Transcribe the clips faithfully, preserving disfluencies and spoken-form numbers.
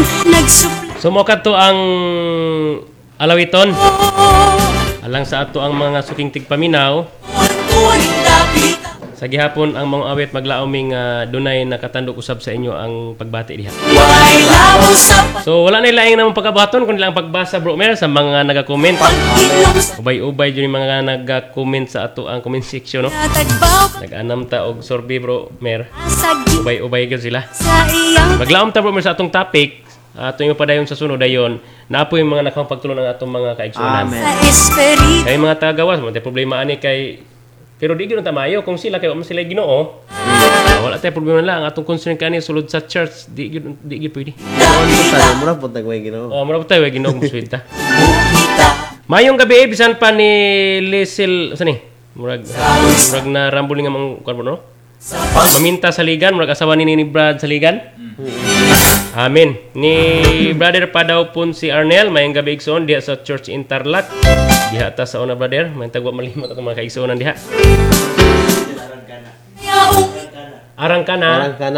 So mo kadto ang alawiton. Alang sa ato ang mga suking tigpaminaw. Sa gihapon ang mga awit maglaoming uh, dunay nakatandok usab sa inyo ang pagbati diha. So wala na ilaing namang pagkabaton kundi lang pagbasa bro Mer sa mga naga-comment. Ubay-ubay jud mga naga-comment sa ato ang comment section no. Nag-anam ta og sorbi bro Mer. Ubay-ubay gyud sila. Maglaom ta bro Mer sa atong topic. Ato yung padayon sa sunod dayon naapo yung mga nakapagtulong ng atong mga kaigsunan. Kay mga tagawas mo problema ani kay pero di gyud ta maayo kung sila kay mo sila Ginoo. Uh, wala tay problema lang ang atong concern kani sulod sa church di gyud di gyud pwede. Mura pud tagway Ginoo. Oh, mura pud tay Ginoo musuita. Mayong gabi bisan pa ni Lisil sa ni. Murag murag na rambuling ang kuan no. Paminta sa ligan murag asawa ni ni Brad sa ligan. Amen. Ni brother pa daw pun si Arnel mayong gabi igsoon diha sa Church in Tarlac. Diha ta sa una brother, may tagwa malimot atong mga kaigsuonan diha. Arangkana. Arangkana.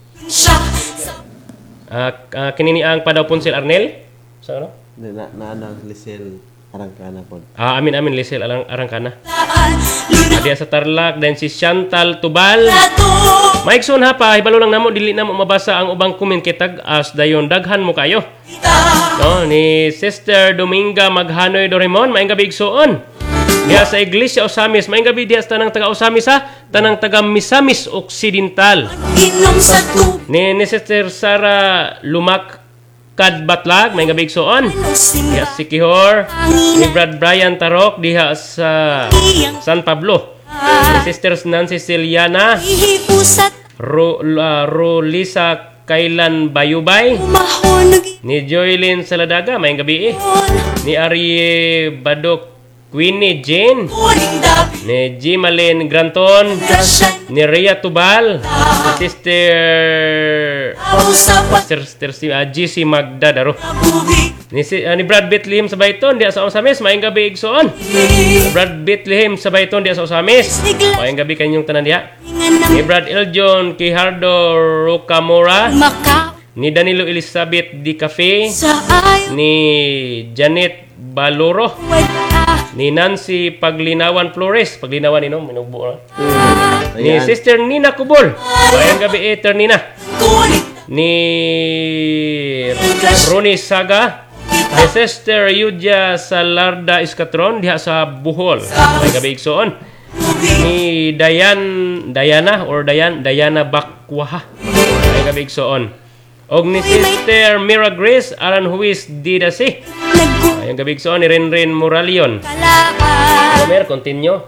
Ah, uh, kinini ang pa daw pun si Arnel. Sa ano? Na na na Lisel Arangkana pod. Ah, amin amin Lisel arang Arangkana. Diha sa Tarlac then si Chantal Tubal. Maigsoon ha pa, ibalo lang namo dili namo mabasa ang ubang comment kay tag-as dayon daghan mo kayo. No, ni Sister Dominga Maghanoy Doraemon, maayong gabi igsoon. Diha sa Iglesia Osamis, maayong gabi diha sa tanang taga Osamis ha, tanang taga Misamis Occidental. Ni, ni Sister Sara Lumak Kadbatlag, maayong gabi igsoon. Diha si Kihor, ni Brad Brian Tarok diha sa San Pablo. Ni Sister Nancy Celiana, Ro, uh, Rolisa Kailan Bayubay, ni Joylyn Saladaga, mayang gabi eh. Ni Arie Badok Queenie Jane, ni Jimalyn Granton, ni Rhea Tubal, ni Sister Sister, Sister uh, G C Magda Daro, ni, uh, ni Brad Bethlehem sa Bayton diya sa Osamis, mayang gabi igsoon. Brad Bethlehem sa Bayton diya sa Osamis, mayang gabi kanyong tanan diya. Ni Brad Eljon Kihardo Rocamora, ni Danilo Elizabeth Di Cafe, ni Janet Baloro, ni Nancy Paglinawan Flores, Paglinawan ino minubo no? Ni Sister Nina Kubol, mayang gabi eter Nina. Ni Ronnie Saga, ni Sister Yudia Salarda Iskatron diha sa Bohol, mayang gabi igsoon. Ni Dayan Diana or Dayan Diana Bakwaha, mayang gabi igsoon. Og ni Sister Mira Grace Aran Huis Didasi, mayang gabi igsoon. Ni Renren Moralion. Mer continue.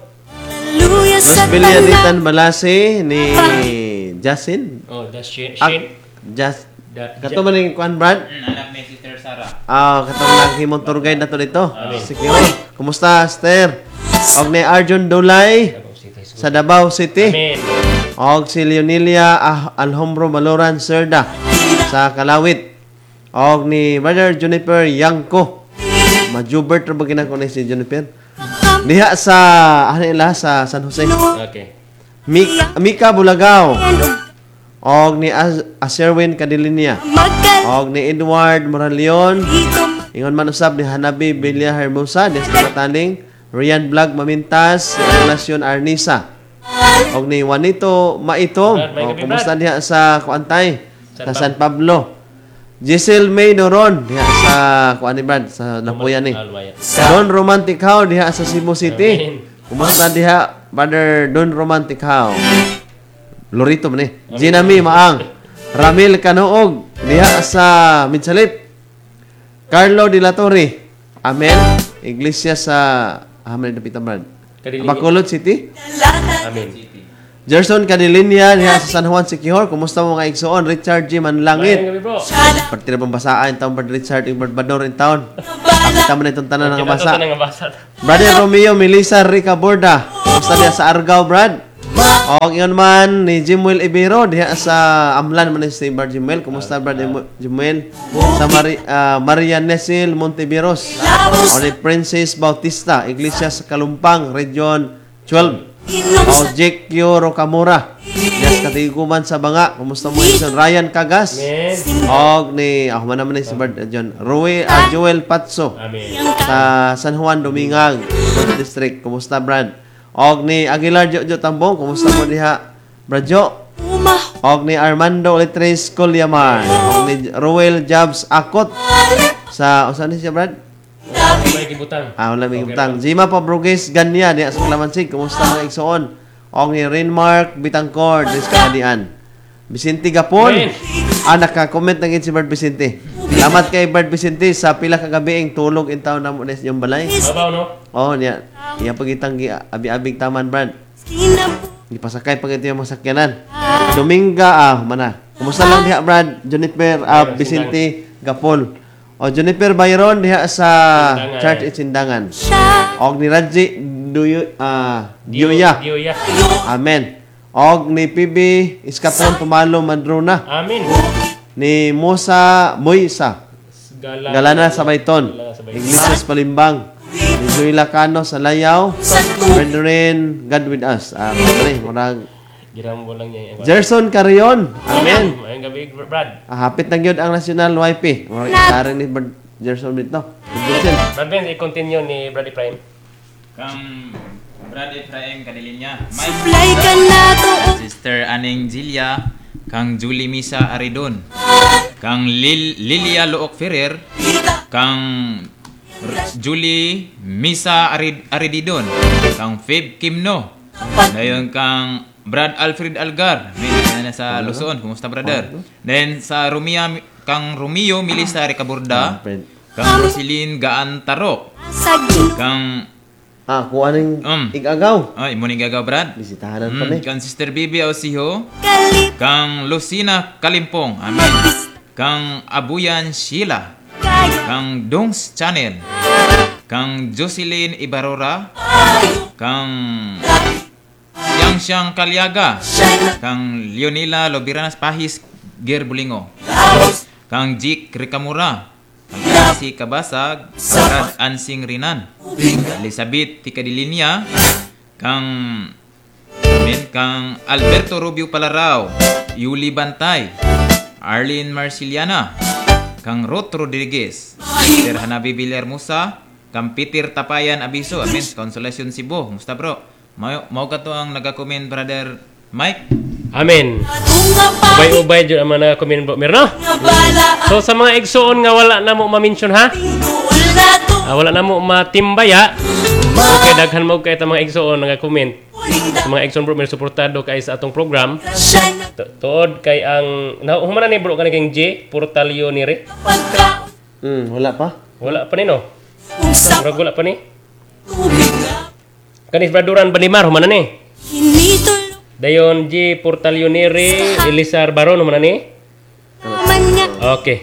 Bilianitan Balase ni Jasin. Oh, Jasin. Just kato man ning kuan Brad? Anak ni Sister Sarah. Ah, kato lang himong tour guide nato dito. Sige. Kumusta, Esther? Og ni Arjun Dulay sa Davao City. Amen. Og si Leonelia ah, Alhombro Maloran Serda sa Kalawit. Og ni Brother Juniper Yangko. Majubert ra ba ginako ni si Juniper? Diha sa ano ila sa San Jose. Okay. Mika, Mika Bulagaw. Og ni As Aserwin Cadilinia. Og ni Edward Moraleon. Ingon man usab ni Hanabi Belia Hermosa des Mataling. Rian Vlog Mamintas, Relasyon Arnisa. Og ni Juanito Maitom. O kumusta diha sa Kuantay sa San Pablo. Giselle May Noron diha sa kuan ni Brad sa Napuyan ni. Don Romantic How diha sa Cebu City. Kumusta diha Brother Don Romantic How? Lorito man eh. Ginami Maang. Ramil Kanoog diha sa Minsalit. Carlo De La Torre. Amen. Iglesia sa Amen na Pitan Brad. Bacolod City. Amen. Gerson Cadilinia diha sa San Juan Siquijor. Kumusta mo nga igsoon? Richard G. Manlangit. Pati na pambasaan taong Brad Richard yung Barbador in town. Pakita mo na itong tanan ng basa. Brother Romeo Melissa Rica Borda. Kumusta diha sa Argao Brad? O yun man ni Jimuel Ibero diha sa Amlan man si Brad Jimuel. Kumusta Brad Jimuel? Sa Mari, uh, Maria Nesil Monteviros. O ni Princess Bautista Iglesia sa Kalumpang Region twelve. O Jake Rocamora diha Des katiguman sa banga. Kumusta mo Edson? Ryan Cagas. Amen. Og ni ako man naman ni si Brad John. Roy uh, Joel Patso Amen. sa San Juan Domingag District. Kumusta Brad? Og ni Aguilar Jojo Tambong. Kumusta mo diha Brad Jo? Og ni Armando Letres Colyamar. Og ni Roel Jobs Akot sa usan ni siya Brad? May gibutang. Ah, wala may gibutang. Jima Pabrugis Ganya diha sa Clamansig. Kumusta mga igsoon? Og ni Renmark Bitangkor dis kaadian. Vicente Gapon. Amen. Ah, naka-comment na gid si Brad Vicente. Salamat kay Brad Vicente sa pila ka gabi ang tulog in taon na mo nes yung balay. Babaw no. Oh, niya. Iya pagitang abi-abig taman Brad. Ipasakay pag ito yung masakyanan. Dominga, ah, mana. Kumusta lang diha, Brad? Juniper, ah, Vicente, Gapol. O, Juniper Bayron diha sa Sindangan. Church at Sindangan. Og ni Radji, Duyo, ah, Dioya. Dioya. Amen. Og ni P B, Iskatron, Pumalo, Madrona. Amen. Ni Musa, Moisa, Gala. Galana sa Bayton. Galana sa Bayton. Iglesias Palimbang. Ni Zoila Cano sa Layaw. Brethren, God with us. Ah, pare, murag Girambo lang niya. yung- Gerson Carion. Amen. Mayang gabi, Brad. Ah, hapit na gyud ang National Y P. Murag isarin ni Brad Gerson dito. Gerson. Brad Ben, i-continue ni Brad Ephraim. Kang Brad Ephraim Kadilinya, Mike, Supply ka na to. Sister Aning Zilia, kang Julie Misa Aridon, kang Lil Lilia Look Ferrer, kang R- Julie Misa Arid Arididon, kang Fib Kimno, dayon kang Brad Alfred Algar, may na sa Luzon, kumusta brother? Then sa Rumia, kang Romeo Milisa Ricaburda, kang Rosilin Gaan Tarok, Sa gino. kang Ah, kuha ning Um. igagaw. ay mo ning gagaw Brad. Bisitahanan pa ni. Mm, kang Sister Bibi Ausiho, Kalit. kang Lucina Kalimpong, amen. Kang Abuyan Sheila, Kayo. kang Dongs Channel, kang Jocelyn Ibarora, kang Yang Siyang Kalyaga, kang Leonila Lobiranas Pahis Ger Bulingo, kang Jik Rikamura, kang Nancy Kabasag, kang Brad Ansing Rinan, Elizabeth Ticadilinia, kang amen, kang Alberto Rubio Palarao, Yuli Bantay, Arlene Marciliana, kang Ruth Rodriguez, Sir Hanabi Villar Musa, kang Peter Tapayan Abiso, amen, Consolacion Cebu, musta bro? Mau, mau ka to ang nag-comment brother Mike? Amen. Tunga pa. Ubay-ubay dyan ang mga comment bro. Meron no? Nga bala. So sa mga igsoon nga wala na mo ma-mention ha? Tuol na to. Ah, wala na mo matimbaya. Okay, daghan mo kay mga igsoon nga comment. Sa mga igsoon bro, may suportado kay sa atong program. Siya na Tu- Tuod kay ang nahuman na ni bro kanang kang J Portalio ni re. pagka. Hmm, wala pa. Wala pa ni no. Kung sa Murag wala pa ni. tubig na. Kanis Braduran Banimar human na ni. Hinitulo. Dayon J Portalio ni re, Elisar Baron human na ni. Man nga. Okay.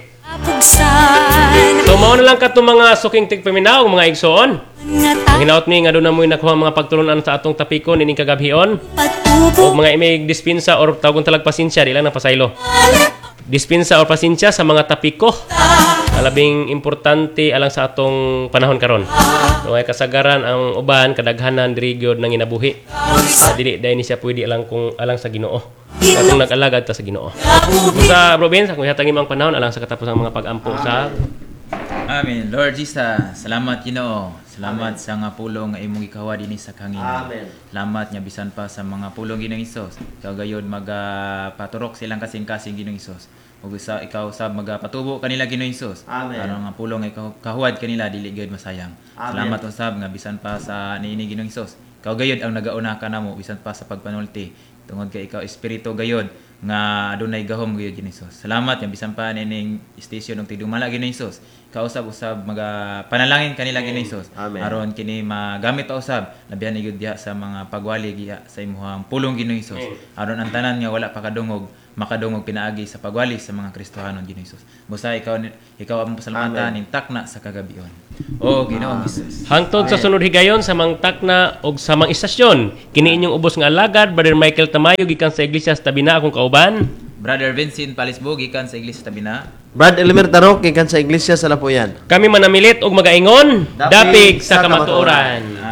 Apugsan. So mao na lang kato mga suking tigpaminaw mga igsoon. Nga Ang hinaot mi nga doon na mo'y nakuha mga pagtulunan sa atong tapikon ining kagabhion. patubo. O mga imig dispensa or tawag kong talag pasensya, di lang na pasaylo. Dispensa or pasensya sa mga tapiko. Alabing importante alang sa atong panahon karon. So ay kasagaran ang uban kadaghanan diri gyud nang inabuhi. Sa dili dai ni siya pwede alang kung alang sa Ginoo. Katong nag-alagad ta sa Ginoo. Sa province akong hatang imong panahon alang sa katapos ang mga pag-ampo sa Amen. Lord Jesus, salamat Ginoo. Salamat sa nga pulong nga imong ikawa dinhi sa kangina. Amen. Salamat nga bisan pa sa mga pulong Ginoong Hesus. Ikaw gayud magapaturok silang kasing-kasing Ginoong Hesus. Ug sa ikaw sab magapatubo kanila Ginoong Hesus. Amen. Aron nga pulong nga ikaw kahuwad kanila dili gayud masayang. Amen. Salamat usab nga bisan pa sa niini Ginoong Hesus. Ikaw gayud ang nagauna ka namo bisan pa sa pagpanulti. Tungod kay ikaw espiritu gayud nga adunay gahom gayud Ginoong Hesus. Salamat nga bisan pa nining station ug tidumala Ginoong Hesus. Kausab-usab maga panalangin kanila Ginoong Hesus. Amen. Aron kini magamit pa usab labihan ni gyud diha sa mga pagwali giya sa imuhang pulong Ginoong Hesus. Aron ang tanan nga wala pa kadungog makadungog pinaagi sa pagwali sa mga Kristohanon Ginoong Hesus. Busa ikaw ni- ikaw ang pasalamatan ning takna sa kagabion. O Ginoong Hesus. hangtod sa sunod higayon sa mangtakna og sa mang istasyon. Kini inyong ubos nga alagad Brother Michael Tamayo gikan sa Iglesia sa Tabina akong kauban. Brother Vincent Palisbo gikan sa Iglesia Tabina. Brad Elmer Tarok, ikan sa Iglesia sa Lapuyan. Kami manamilit og magaingon, Dapig dapig sa sa kamatuoran. kamatuoran.